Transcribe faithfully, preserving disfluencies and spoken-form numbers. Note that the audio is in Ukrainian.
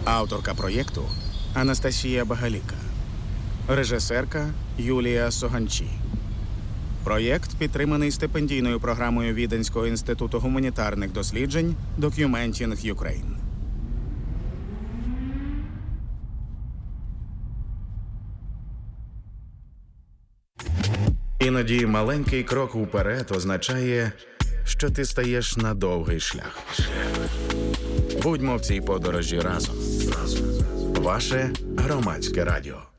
Авторка проєкту Анастасія Багаліка. Режисерка Юлія Соганчі. Проєкт підтриманий стипендійною програмою Віденського інституту гуманітарних досліджень Documenting Ukraine. Іноді маленький крок уперед означає, що ти стаєш на довгий шлях. Будьмо в цій подорожі разом. Ваше Громадське радіо.